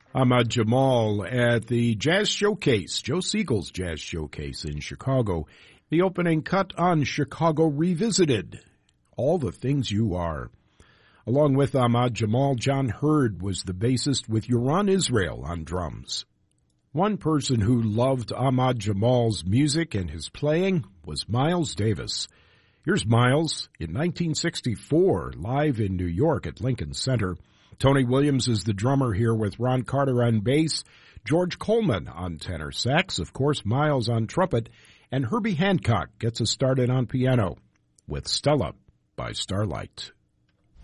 Ahmad Jamal at the Jazz Showcase, Joe Siegel's Jazz Showcase in Chicago. The opening cut on Chicago Revisited, All the Things You Are. Along with Ahmad Jamal, John Hurd was the bassist with Yoran Israel on drums. One person who loved Ahmad Jamal's music and his playing was Miles Davis. Here's Miles in 1964, live in New York at Lincoln Center. Tony Williams is the drummer here with Ron Carter on bass, George Coleman on tenor sax, of course, Miles on trumpet, and Herbie Hancock gets us started on piano with Stella by Starlight.